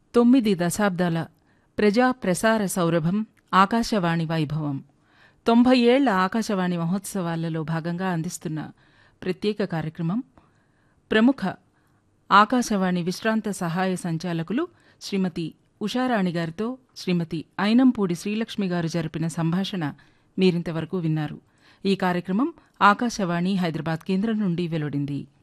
9 దశాబ్దాల ప్రజా ప్రసార సౌరభం ఆకాశవాణి వైభవం 90 ఏళ్ల ఆకాశవాణి మహోత్సవాలలో భాగంగా అందిస్తున్న ప్రత్యేక కార్యక్రమం ప్రముఖ ఆకాశవాణి విశ్రాంత సహాయ సంచాలకులు శ్రీమతి ఉషారాణి గారితో శ్రీమతి అయినంపూడి శ్రీలక్ష్మి గారు జరిపిన సంభాషణ మీరింతవరకు విన్నారు. ఈ కార్యక్రమం ఆకాశవాణి హైదరాబాద్ కేంద్రం నుండి వెలువడింది.